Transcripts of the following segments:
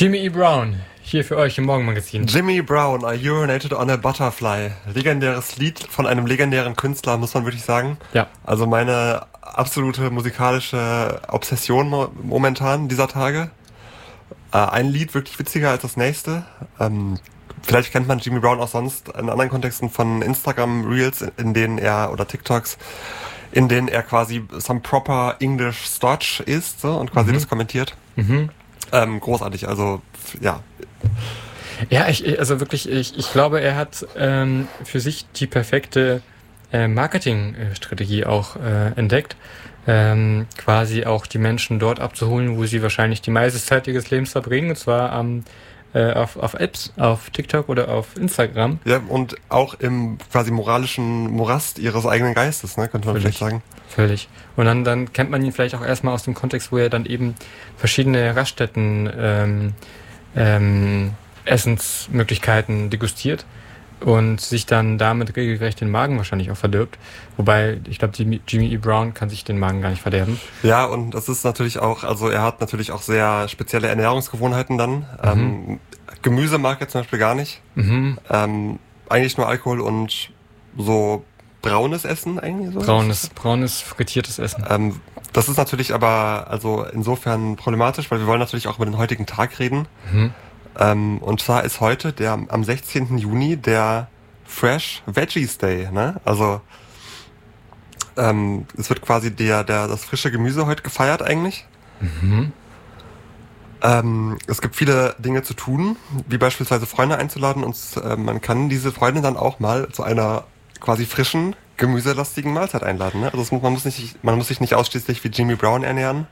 Jimmy E. Brown, hier für euch im Morgenmagazin. Jimmy Brown, I urinated on a butterfly. Legendäres Lied von einem legendären Künstler, muss man wirklich sagen. Ja. Also meine absolute musikalische Obsession momentan dieser Tage. Ein Lied wirklich witziger als das nächste. Vielleicht kennt man Jimmy Brown auch sonst in anderen Kontexten von Instagram Reels, in denen er, oder TikToks, in denen er quasi some proper English Stotch ist, so, und quasi das kommentiert. Großartig, also ja. Ja, ich glaube, er hat für sich die perfekte Marketingstrategie auch entdeckt. Quasi auch die Menschen dort abzuholen, wo sie wahrscheinlich die meiste Zeit ihres Lebens verbringen, und zwar auf Apps, auf TikTok oder auf Instagram. Ja, und auch im quasi moralischen Morast ihres eigenen Geistes, ne, könnte man vielleicht sagen. Völlig. Und dann kennt man ihn vielleicht auch erstmal aus dem Kontext, wo er dann eben verschiedene Raststätten Essensmöglichkeiten degustiert und sich dann damit regelrecht den Magen wahrscheinlich auch verdirbt. Wobei, ich glaube, Jimmy E. Brown kann sich den Magen gar nicht verderben. Ja, und das ist natürlich auch, also er hat natürlich auch sehr spezielle Ernährungsgewohnheiten dann. Gemüse mag er zum Beispiel gar nicht. Eigentlich nur Alkohol und so braunes Essen eigentlich so. Braunes frittiertes Essen. Das ist natürlich aber also insofern problematisch, weil wir wollen natürlich auch über den heutigen Tag reden. Und zwar ist heute am 16. Juni der Fresh Veggies Day, ne? Also es wird quasi das frische Gemüse heute gefeiert eigentlich. Es gibt viele Dinge zu tun, wie beispielsweise Freunde einzuladen, und man kann diese Freunde dann auch mal zu einer quasi frischen, gemüselastigen Mahlzeit einladen, ne? Also man muss sich nicht ausschließlich wie Jimmy Brown ernähren.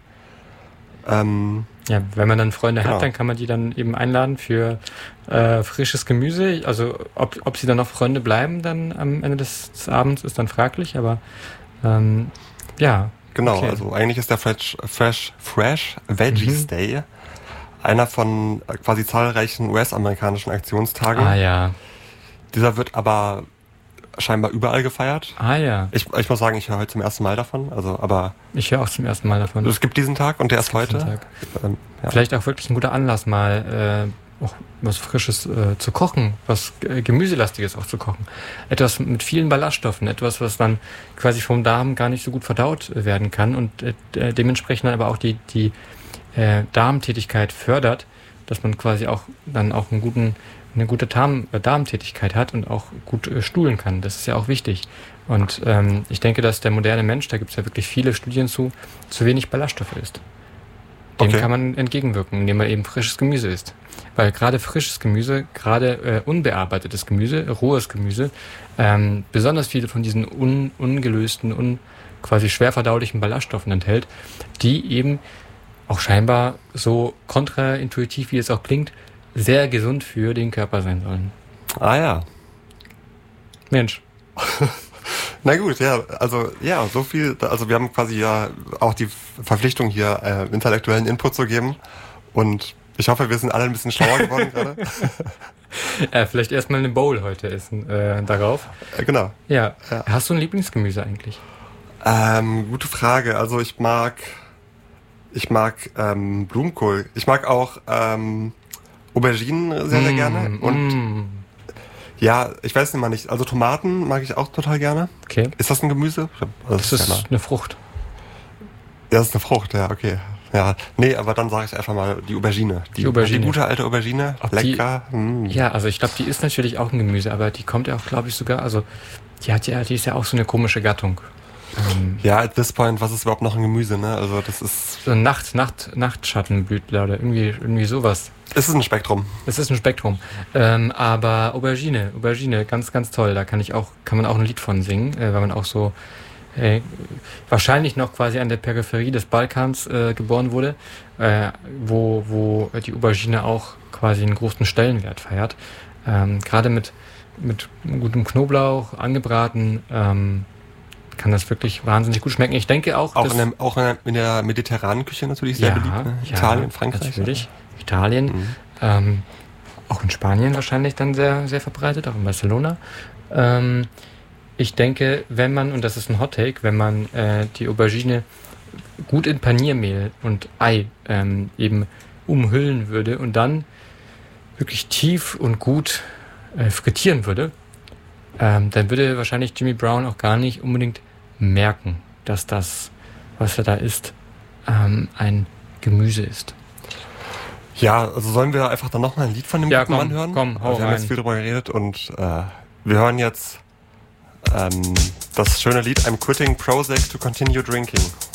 Ja, wenn man dann Freunde Genau. hat, dann kann man die dann eben einladen für frisches Gemüse. Also ob sie dann noch Freunde bleiben dann am Ende des Abends, ist dann fraglich, aber ja. Genau, Okay. Also eigentlich ist der Fresh Veggies Day einer von quasi zahlreichen US-amerikanischen Aktionstagen. Ah ja. Dieser wird aber scheinbar überall gefeiert. Ah ja. Ich muss sagen, ich höre heute zum ersten Mal davon. Aber Ich höre auch zum ersten Mal davon. es gibt diesen Tag und der ist heute. Tag. Ja. Vielleicht auch wirklich ein guter Anlass, mal auch was Frisches zu kochen, was Gemüselastiges auch zu kochen. Etwas mit vielen Ballaststoffen, etwas, was dann quasi vom Darm gar nicht so gut verdaut werden kann und dementsprechend dann aber auch die Darmtätigkeit fördert, dass man quasi auch dann auch eine gute Darmtätigkeit hat und auch gut stuhlen kann. Das ist ja auch wichtig. Und ich denke, dass der moderne Mensch, da gibt es ja wirklich viele Studien zu wenig Ballaststoffe isst. Dem kann man entgegenwirken, indem man eben frisches Gemüse isst. Weil gerade frisches Gemüse, gerade unbearbeitetes Gemüse, rohes Gemüse, besonders viele von diesen ungelösten, quasi schwer verdaulichen Ballaststoffen enthält, die eben auch scheinbar so kontraintuitiv, wie es auch klingt, sehr gesund für den Körper sein sollen. Ah ja. Mensch. Na gut, so viel. Also wir haben quasi ja auch die Verpflichtung hier intellektuellen Input zu geben, und ich hoffe, wir sind alle ein bisschen schlauer geworden gerade. Vielleicht erstmal eine Bowl heute essen darauf. Genau. Ja. Hast du ein Lieblingsgemüse eigentlich? Gute Frage. Also ich mag Blumenkohl. Ich mag auch Auberginen sehr, sehr gerne. Und ja, ich weiß nicht. Also Tomaten mag ich auch total gerne. Okay. Ist das ein Gemüse? Das ist eine Frucht. Ja, das ist eine Frucht, ja, okay. Ja, nee, aber dann sage ich einfach mal die Aubergine. Die gute alte Aubergine. Lecker. Ja, also ich glaube, die ist natürlich auch ein Gemüse, aber die kommt ja auch, glaube ich, sogar, also die ist ja auch so eine komische Gattung. Ja, at this point, was ist überhaupt noch ein Gemüse, ne? Also das ist... So ein Nachtschattenblütler oder irgendwie sowas. Es ist ein Spektrum. Es ist ein Spektrum. Aber Aubergine, ganz, ganz toll. Da kann man auch ein Lied von singen, weil man auch so wahrscheinlich noch quasi an der Peripherie des Balkans geboren wurde, wo die Aubergine auch quasi einen großen Stellenwert feiert. Gerade mit gutem Knoblauch angebraten, kann das wirklich wahnsinnig gut schmecken. Ich denke auch in der mediterranen Küche natürlich sehr beliebt. Ne? Italien, Frankreich. Natürlich. Italien. Auch in Spanien wahrscheinlich dann sehr, sehr verbreitet, auch in Barcelona. Ich denke, und das ist ein Hot Take, wenn man die Aubergine gut in Paniermehl und Ei eben umhüllen würde und dann wirklich tief und gut frittieren würde, dann würde wahrscheinlich Jimmy Brown auch gar nicht unbedingt merken, dass das, was er da isst, ein Gemüse ist. Ja, also sollen wir einfach dann nochmal ein Lied von dem guten Mann hören? Komm, hau wir haben jetzt viel drüber geredet und wir hören jetzt das schöne Lied I'm Quitting Prozac to Continue Drinking.